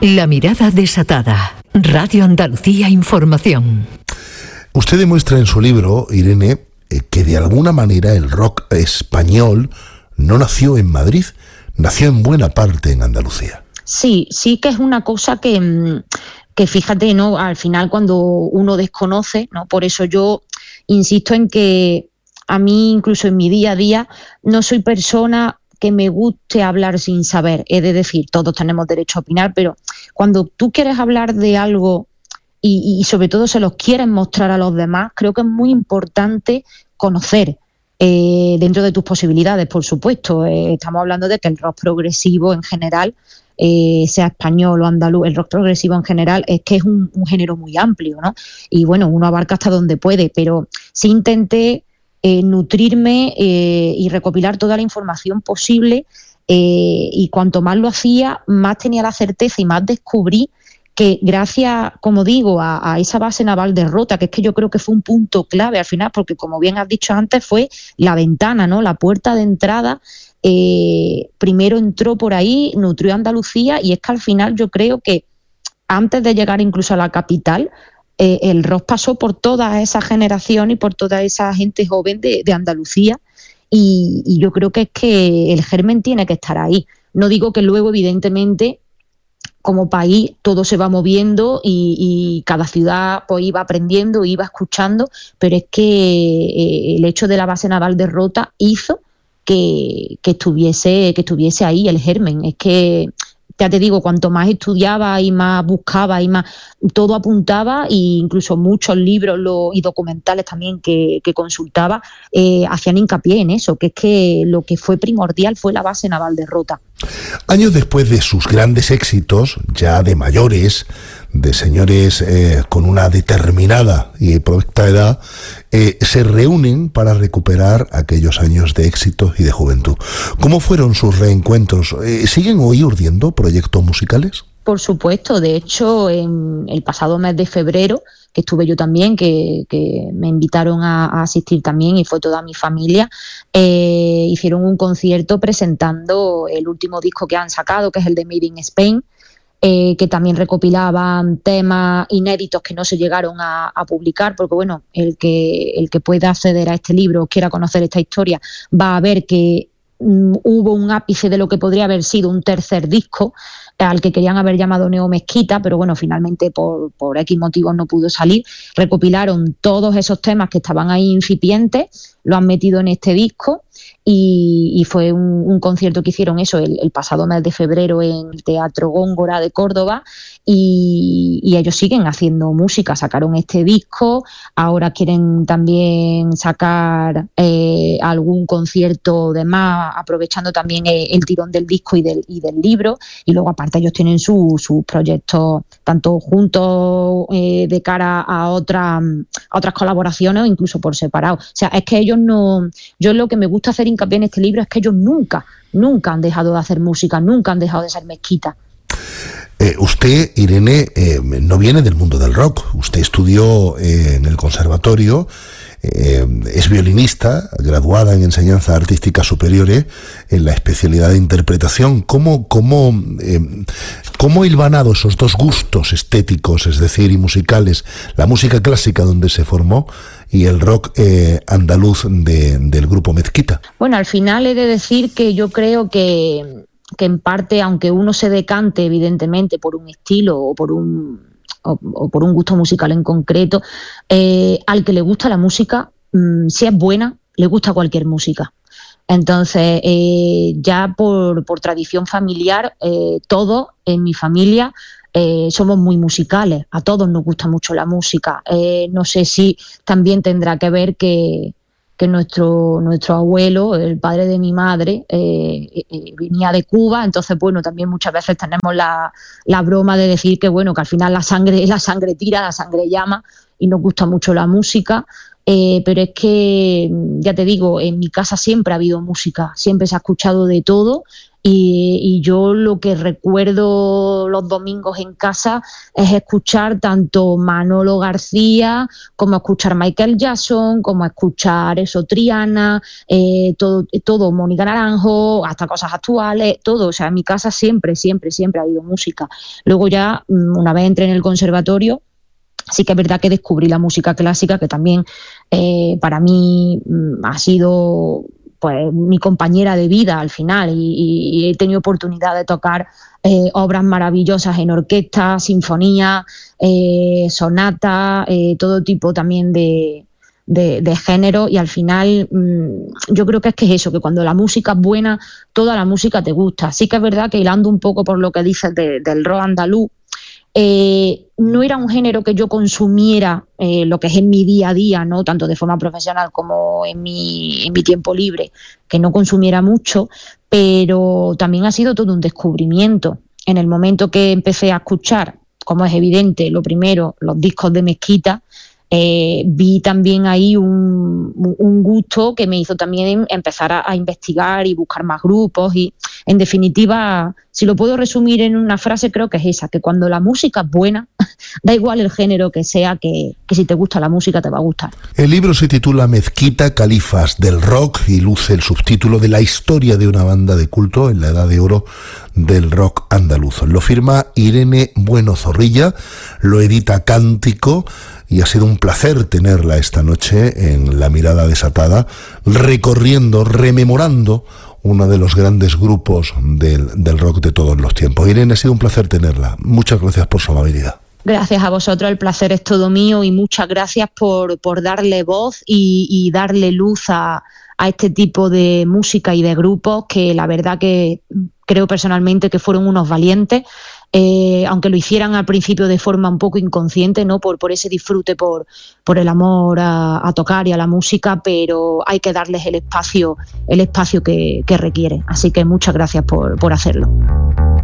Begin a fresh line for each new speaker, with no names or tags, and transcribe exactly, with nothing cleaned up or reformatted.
La mirada desatada. Radio Andalucía Información.
Usted demuestra en su libro, Irene, eh, que de alguna manera el rock español no nació en Madrid, nació en buena parte en Andalucía.
Sí, sí que es una cosa que, que fíjate, ¿no? Al final cuando uno desconoce, ¿no? Por eso yo insisto en que a mí, incluso en mi día a día, no soy persona que me guste hablar sin saber. Es de decir, todos tenemos derecho a opinar, pero cuando tú quieres hablar de algo y, y sobre todo se los quieres mostrar a los demás, creo que es muy importante conocer eh, dentro de tus posibilidades, por supuesto. Eh, estamos hablando de que el rock progresivo en general, eh, sea español o andaluz, el rock progresivo en general es que es un, un género muy amplio, ¿no? Y bueno, uno abarca hasta donde puede, pero sí intenté Eh, nutrirme eh, y recopilar toda la información posible eh, y cuanto más lo hacía, más tenía la certeza y más descubrí que gracias, como digo, a, a esa base naval de Rota, que es que yo creo que fue un punto clave al final, porque como bien has dicho antes, fue la ventana, ¿no? La puerta de entrada, eh, primero entró por ahí, nutrió Andalucía, y es que al final yo creo que antes de llegar incluso a la capital, Eh, el rock pasó por toda esa generación y por toda esa gente joven de, de Andalucía y, y yo creo que es que el germen tiene que estar ahí. No digo que luego, evidentemente, como país todo se va moviendo y, y cada ciudad pues iba aprendiendo, iba escuchando, pero es que eh, el hecho de la base naval de Rota hizo que, que, estuviese, que estuviese ahí el germen. Es que ya te digo, cuanto más estudiaba y más buscaba y más todo apuntaba, e incluso muchos libros lo, y documentales también que, que consultaba eh, hacían hincapié en eso, que es que lo que fue primordial fue la base naval de Rota.
Años después de sus grandes éxitos, ya de mayores, de señores eh, con una determinada y provecta edad, eh, se reúnen para recuperar aquellos años de éxito y de juventud. ¿Cómo fueron sus reencuentros? Eh, ¿Siguen hoy urdiendo proyectos musicales?
Por supuesto, de hecho, en el pasado mes de febrero, que estuve yo también, que, que me invitaron a, a asistir también y fue toda mi familia, eh, hicieron un concierto presentando el último disco que han sacado, que es el de Made in Spain, Eh, que también recopilaban temas inéditos que no se llegaron a, a publicar, porque bueno, el que, el que pueda acceder a este libro o quiera conocer esta historia va a ver que mm, hubo un ápice de lo que podría haber sido un tercer disco al que querían haber llamado Neo Mezquita, pero bueno, finalmente por, por X motivos no pudo salir. Recopilaron todos esos temas que estaban ahí incipientes, lo han metido en este disco y, y fue un, un concierto que hicieron eso el, el pasado mes de febrero en el Teatro Góngora de Córdoba y, y ellos siguen haciendo música, sacaron este disco, ahora quieren también sacar eh, algún concierto de más, aprovechando también el, el tirón del disco y del, y del libro, y luego aparte ellos tienen sus su proyectos tanto juntos eh, de cara a, otra, a otras colaboraciones o incluso por separado. O sea, es que ellos no... Yo lo que me gusta hacer hincapié en este libro es que ellos nunca, nunca han dejado de hacer música, nunca han dejado de ser Mezquita.
Eh, usted, Irene, eh, no viene del mundo del rock. Usted estudió eh, en el conservatorio, eh, es violinista, graduada en enseñanza artística superiores, en la especialidad de interpretación. ¿Cómo, cómo, eh, cómo hilvanado esos dos gustos estéticos, es decir, y musicales, la música clásica donde se formó y el rock eh, andaluz de, del grupo Mezquita?
Bueno, al final he de decir que yo creo que, que en parte, aunque uno se decante evidentemente por un estilo o por un, o, o por un gusto musical en concreto, eh, al que le gusta la música, mmm, si es buena, le gusta cualquier música. Entonces, eh, ya por, por tradición familiar, eh, todos en mi familia eh, somos muy musicales, a todos nos gusta mucho la música. Eh, no sé si también tendrá que ver que, que nuestro, nuestro abuelo, el padre de mi madre, eh, eh, venía de Cuba, entonces, bueno, también muchas veces tenemos la, la broma de decir que, bueno, que al final la sangre, la sangre tira, la sangre llama y nos gusta mucho la música. Eh, pero es que, ya te digo, en mi casa siempre ha habido música, siempre se ha escuchado de todo Y, y yo lo que recuerdo los domingos en casa es escuchar tanto Manolo García, como escuchar Michael Jackson, como escuchar eso, Triana, eh, todo, todo, Mónica Naranjo, hasta cosas actuales, todo. O sea, en mi casa siempre, siempre, siempre ha habido música. Luego ya, una vez entré en el conservatorio, sí que es verdad que descubrí la música clásica, que también eh, para mí mm, ha sido pues mi compañera de vida al final, y, y he tenido oportunidad de tocar eh, obras maravillosas en orquesta, sinfonía, eh, sonata, eh, todo tipo también de, de, de género, y al final mmm, yo creo que es que es eso, que cuando la música es buena, toda la música te gusta. Sí que es verdad que hilando un poco por lo que dices de, del rock andaluz, Eh, no era un género que yo consumiera eh, lo que es en mi día a día, ¿no? Tanto de forma profesional como en mi, en mi tiempo libre, que no consumiera mucho, pero también ha sido todo un descubrimiento. En el momento que empecé a escuchar, como es evidente, lo primero, los discos de Mezquita, eh, vi también ahí un, un gusto que me hizo también empezar a, a investigar y buscar más grupos, y en definitiva, si lo puedo resumir en una frase, creo que es esa, que cuando la música es buena, da igual el género que sea, que, que si te gusta la música te va a gustar.
El libro se titula Mezquita, Califas del Rock, y luce el subtítulo de la historia de una banda de culto en la edad de oro del rock andaluz. Lo firma Irene Bueno Zorrilla, lo edita Cántico, y ha sido un placer tenerla esta noche en La Mirada Desatada, recorriendo, rememorando uno de los grandes grupos del, del rock de todos los tiempos. Irene, ha sido un placer tenerla. Muchas gracias por su amabilidad.
Gracias a vosotros, el placer es todo mío, y muchas gracias por, por darle voz y, y darle luz a, a este tipo de música y de grupos que la verdad que creo personalmente que fueron unos valientes, eh, aunque lo hicieran al principio de forma un poco inconsciente, ¿no? por, por ese disfrute, por, por el amor a, a tocar y a la música, pero hay que darles el espacio, el espacio que, que requiere. Así que muchas gracias por, por hacerlo.